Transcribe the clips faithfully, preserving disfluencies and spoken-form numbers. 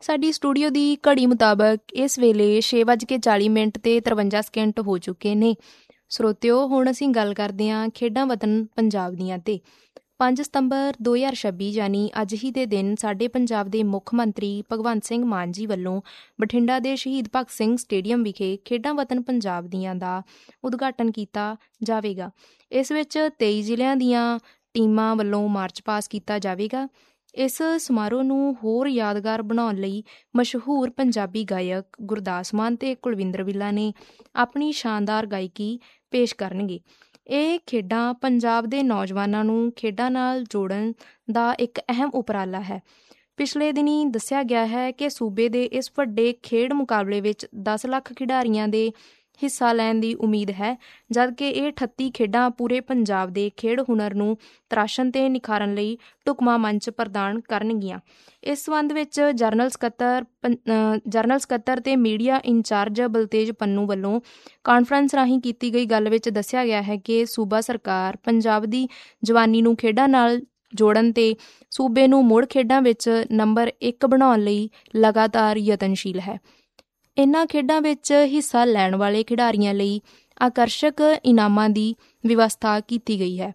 ਸਾਡੀ ਸਟੂਡੀਓ ਦੀ ਘੜੀ ਮੁਤਾਬਕ ਇਸ ਵੇਲੇ ਛੇ ਵੱਜ ਕੇ ਚਾਲੀ ਮਿੰਟ ਤੇ ਤਰਵੰਜਾ ਸਕਿੰਟ ਹੋ ਚੁੱਕੇ ਨੇ। ਸਰੋਤਿਓ, ਹੁਣ ਅਸੀਂ ਗੱਲ ਕਰਦੇ ਹਾਂ ਖੇਡਾਂ ਵਤਨ ਪੰਜਾਬ ਦੀਆਂ। ਤੇ ਪੰਜ ਸਤੰਬਰ ਦੋ ਹਜ਼ਾਰ ਛੱਬੀ ਯਾਨੀ ਅੱਜ ਹੀ ਦੇ ਦਿਨ ਸਾਡੇ ਪੰਜਾਬ ਦੇ ਮੁੱਖ ਮੰਤਰੀ ਭਗਵੰਤ ਸਿੰਘ ਮਾਨ ਜੀ ਵੱਲੋਂ ਬਠਿੰਡਾ ਦੇ ਸ਼ਹੀਦ ਭਗਤ ਸਿੰਘ ਸਟੇਡੀਅਮ ਵਿਖੇ ਖੇਡਾਂ ਵਤਨ ਪੰਜਾਬ ਦੀਆਂ ਦਾ ਉਦਘਾਟਨ ਕੀਤਾ ਜਾਵੇਗਾ। ਇਸ ਵਿੱਚ ਤੇਈ ਜ਼ਿਲ੍ਹਿਆਂ ਦੀਆਂ ਟੀਮਾਂ ਵੱਲੋਂ ਮਾਰਚ ਪਾਸ ਕੀਤਾ ਜਾਵੇਗਾ। ਇਸ ਸਮਾਰੋਹ ਨੂੰ ਹੋਰ ਯਾਦਗਾਰ ਬਣਾਉਣ ਲਈ ਮਸ਼ਹੂਰ ਪੰਜਾਬੀ ਗਾਇਕ ਗੁਰਦਾਸ ਮਾਨ ਤੇ ਕੁਲਵਿੰਦਰ ਬਿੱਲਾ ਨੇ ਆਪਣੀ ਸ਼ਾਨਦਾਰ ਗਾਇਕੀ ਪੇਸ਼ ਕਰਨਗੇ। ਇਹ ਖੇਡਾਂ ਪੰਜਾਬ ਦੇ ਨੌਜਵਾਨਾਂ ਨੂੰ ਖੇਡਾਂ ਨਾਲ ਜੋੜਨ ਦਾ ਇੱਕ ਅਹਿਮ ਉਪਰਾਲਾ ਹੈ। ਪਿਛਲੇ ਦਿਨੀਂ ਦੱਸਿਆ ਗਿਆ ਹੈ ਕਿ ਸੂਬੇ ਦੇ ਇਸ ਵੱਡੇ ਖੇਡ ਮੁਕਾਬਲੇ ਵਿੱਚ ਦਸ ਲੱਖ ਖਿਡਾਰੀਆਂ ਦੇ ਹਿੱਸਾ ਲੈਣ ਦੀ ਉਮੀਦ ਹੈ, ਜਦਕਿ ਇਹ ਅਠੱਤੀ ਖੇਡਾਂ ਪੂਰੇ ਪੰਜਾਬ ਦੇ ਖੇਡ ਹੁਨਰ ਨੂੰ ਤਰਾਸ਼ਣ ਤੇ ਨਿਖਾਰਨ ਲਈ ਢੁਕਵਾਂ ਮੰਚ ਪ੍ਰਦਾਨ ਕਰਨਗੀਆਂ। ਇਸ ਸੰਬੰਧ ਵਿੱਚ ਜਨਰਲ ਸਕੱਤਰ ਜਨਰਲ ਸਕੱਤਰ ਤੇ ਮੀਡੀਆ ਇੰਚਾਰਜ ਬਲਤੇਜ ਪੰਨੂ ਵੱਲੋਂ ਕਾਨਫਰੰਸ ਰਾਹੀਂ ਕੀਤੀ ਗਈ ਗੱਲ ਵਿੱਚ ਦੱਸਿਆ ਗਿਆ ਹੈ ਕਿ ਸੂਬਾ ਸਰਕਾਰ ਪੰਜਾਬ ਦੀ ਜਵਾਨੀ ਨੂੰ ਖੇਡਾਂ ਨਾਲ ਜੋੜਨ ਤੇ ਸੂਬੇ ਨੂੰ ਮੁੜ ਖੇਡਾਂ ਵਿੱਚ ਨੰਬਰ ਇੱਕ ਬਣਾਉਣ ਲਈ ਲਗਾਤਾਰ ਯਤਨਸ਼ੀਲ ਹੈ। ਇਨ੍ਹਾਂ ਖੇਡਾਂ ਵਿੱਚ ਹਿੱਸਾ ਲੈਣ ਵਾਲੇ ਖਿਡਾਰੀਆਂ ਲਈ ਆਕਰਸ਼ਕ ਇਨਾਮਾਂ ਦੀ ਵਿਵਸਥਾ ਕੀਤੀ ਗਈ ਹੈ।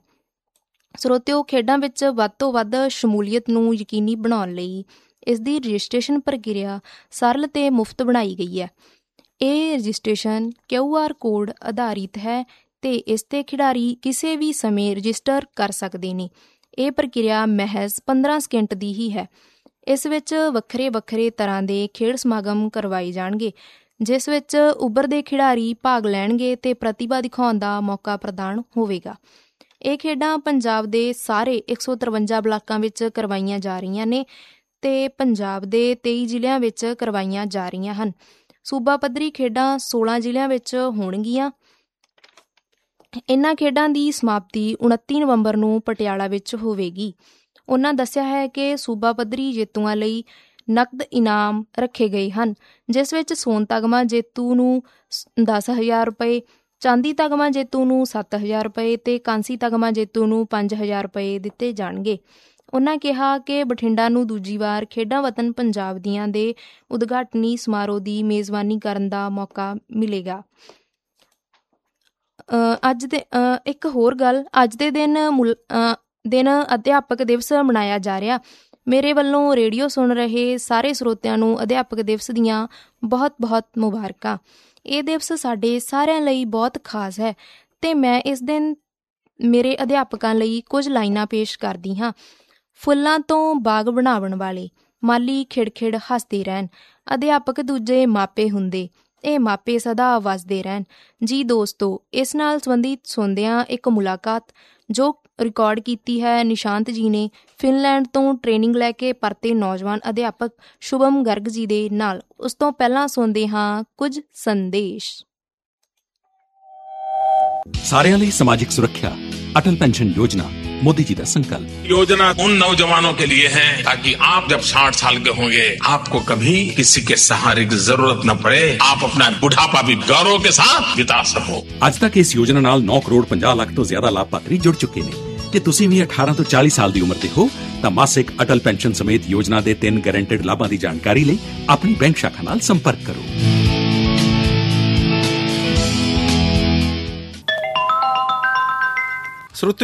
ਸਰੋਤਿਓ, ਖੇਡਾਂ ਵਿੱਚ ਵੱਧ ਤੋਂ ਵੱਧ ਸ਼ਮੂਲੀਅਤ ਨੂੰ ਯਕੀਨੀ ਬਣਾਉਣ ਲਈ ਇਸ ਦੀ ਰਜਿਸਟ੍ਰੇਸ਼ਨ ਪ੍ਰਕਿਰਿਆ ਸਰਲ ਤੇ ਮੁਫਤ ਬਣਾਈ ਗਈ ਹੈ। ਇਹ ਰਜਿਸਟ੍ਰੇਸ਼ਨ ਕਿਊ ਆਰ ਕੋਡ ਆਧਾਰਿਤ ਹੈ ਤੇ ਇਸ ਤੇ ਖਿਡਾਰੀ ਕਿਸੇ ਵੀ ਸਮੇਂ ਰਜਿਸਟਰ ਕਰ ਸਕਦੇ ਨੇ। ਇਹ ਪ੍ਰਕਿਰਿਆ ਮਹਿਜ਼ ਪੰਦਰਾਂ ਸਕਿੰਟ ਦੀ ਹੀ ਹੈ। ਇਸ ਵਿੱਚ ਵੱਖਰੇ ਵੱਖਰੇ ਤਰ੍ਹਾਂ ਦੇ ਖੇਡ ਸਮਾਗਮ ਕਰਵਾਏ ਜਾਣਗੇ, ਜਿਸ ਵਿੱਚ ਉੱਭਰਦੇ ਖਿਡਾਰੀ ਭਾਗ ਲੈਣਗੇ ਤੇ ਪ੍ਰਤਿਭਾ ਦਿਖਾਉਣ ਦਾ ਮੌਕਾ ਪ੍ਰਦਾਨ ਹੋਵੇਗਾ। ਇਹ ਖੇਡਾਂ ਪੰਜਾਬ ਦੇ ਸਾਰੇ ਇੱਕ ਸੌ ਤਰਵੰਜਾ ਬਲਾਕਾਂ ਵਿੱਚ ਕਰਵਾਈਆਂ ਜਾ ਰਹੀਆਂ ਨੇ ਤੇ ਪੰਜਾਬ ਦੇ ਤੇਈ ਜ਼ਿਲ੍ਹਿਆਂ ਵਿੱਚ ਕਰਵਾਈਆਂ ਜਾ ਰਹੀਆਂ ਹਨ। ਸੂਬਾ ਪੱਧਰੀ ਖੇਡਾਂ ਸੋਲਾਂ ਜ਼ਿਲ੍ਹਿਆਂ ਵਿੱਚ ਹੋਣਗੀਆਂ। ਇਹਨਾਂ ਖੇਡਾਂ ਦੀ ਸਮਾਪਤੀ ਉਨੱਤੀ ਨਵੰਬਰ ਨੂੰ ਪਟਿਆਲਾ ਵਿੱਚ ਹੋਵੇਗੀ। ਉਹਨਾਂ ਦੱਸਿਆ ਹੈ ਕਿ ਸੂਬਾ ਪੱਧਰੀ ਜੇਤੂਆਂ ਲਈ ਨਕਦ ਇਨਾਮ ਰੱਖੇ ਗਏ ਹਨ, ਜਿਸ ਵਿੱਚ ਸੋਨ ਤਗਮਾ ਜੇਤੂ ਨੂੰ ਦਸ ਹਜ਼ਾਰ ਰੁਪਏ, ਚਾਂਦੀ ਤਗਮਾ ਜੇਤੂ ਨੂੰ ਸੱਤ ਹਜ਼ਾਰ ਰੁਪਏ ਤੇ ਕਾਂਸੀ ਤਗਮਾ ਜੇਤੂ ਨੂੰ ਪੰਜ ਹਜ਼ਾਰ ਰੁਪਏ ਦਿੱਤੇ ਜਾਣਗੇ। ਉਹਨਾਂ ਕਿਹਾ ਕਿ ਬਠਿੰਡਾ ਨੂੰ ਦੂਜੀ ਵਾਰ ਖੇਡਾਂ ਵਤਨ ਪੰਜਾਬ ਦੀਆਂ ਦੇ ਉਦਘਾਟਨੀ ਸਮਾਰੋਹ ਦੀ ਮੇਜ਼ਬਾਨੀ ਕਰਨ ਦਾ ਮੌਕਾ ਮਿਲੇਗਾ। ਅੱਜ ਦੇ ਇੱਕ ਹੋਰ ਗੱਲ, ਅੱਜ ਦੇ ਦਿਨ ਮੁਲ ਦਿਨ ਅਧਿਆਪਕ ਦਿਵਸ ਮਨਾਇਆ ਜਾ ਰਿਹਾ। ਮੇਰੇ ਵੱਲੋਂ ਰੇਡੀਓ ਸੁਣ ਰਹੇ ਸਾਰੇ ਸਰੋਤਿਆਂ ਨੂੰ ਅਧਿਆਪਕ ਦਿਵਸ ਦੀਆਂ ਬਹੁਤ ਬਹੁਤ ਮੁਬਾਰਕਾਂ। ਇਹ ਦਿਵਸ ਸਾਡੇ ਸਾਰਿਆਂ ਲਈ ਬਹੁਤ ਖਾਸ ਹੈ ਤੇ ਮੈਂ ਇਸ ਦਿਨ ਮੇਰੇ ਅਧਿਆਪਕਾਂ ਲਈ ਕੁਝ ਲਾਈਨਾਂ ਪੇਸ਼ ਕਰਦੀ ਹਾਂ। ਫੁੱਲਾਂ ਤੋਂ ਬਾਗ ਬਣਾਉਣ ਵਾਲੇ ਮਾਲੀ ਖਿੜਖਿੜ ਹੱਸਦੇ ਰਹਿਣ, ਅਧਿਆਪਕ ਦੂਜੇ ਮਾਪੇ ਹੁੰਦੇ, ਇਹ ਮਾਪੇ ਸਦਾ ਵਸਦੇ ਰਹਿਣ। ਜੀ ਦੋਸਤੋ, ਇਸ ਨਾਲ ਸੰਬੰਧਿਤ ਸੁਣਦਿਆਂ ਇੱਕ ਮੁਲਾਕਾਤ ਜੋ ਰਿਕਾਰਡ ਕੀਤੀ ਹੈ ਨਿਸ਼ਾਂਤ ਜੀ ਨੇ ਫਿਨਲੈਂਡ ਤੋਂ ਟ੍ਰੇਨਿੰਗ ਲੈ ਕੇ ਪਰਤੇ ਨੌਜਵਾਨ ਅਧਿਆਪਕ ਸ਼ੁਭਮ ਗਰਗ ਜੀ ਦੇ ਨਾਲ। ਉਸ ਤੋਂ ਪਹਿਲਾਂ ਸੁਣਦੇ ਹਾਂ ਕੁਝ ਸੰਦੇਸ਼। ਸਾਰਿਆਂ ਲਈ ਸਮਾਜਿਕ ਸੁਰੱਖਿਆ, अटल पेंशन योजना मोदी जी का संकल्प। योजना उन नौजवानों के लिए है ताकि आप जब साठ साल के होंगे आपको कभी किसी के सहारे की जरूरत न पड़े, आप अपना बुढ़ापा भी गौरव के साथ बिता सको। ਅੱਜ ਤੱਕ ਇਸ ਯੋਜਨਾ ਨਾਲ ਨੌ ਕਰੋੜ ਪੰਜਾਹ ਲੱਖ ਤੋਂ ਜ਼ਿਆਦਾ ਲਾਭਪਾਤਰੀ ਜੁੜ ਚੁੱਕੇ ਨੇ। ਜੇ ਤੁਸੀਂ ਵੀ ਅਠਾਰਾਂ ਤੋਂ ਚਾਲੀ ਸਾਲ ਦੀ ਉਮਰ ਦੇ ਹੋ ਤਾਂ ਮਾਸਿਕ ਅਟਲ ਪੈਨਸ਼ਨ ਸਮੇਤ ਯੋਜਨਾ ਦੇ ਤਿੰਨ ਗਾਰੰਟਿਡ ਲਾਭਾਂ ਦੀ ਜਾਣਕਾਰੀ ਲਈ ਆਪਣੀ ਬੈਂਕ ਸ਼ਾਖਾ ਨਾਲ ਸੰਪਰਕ ਕਰੋ।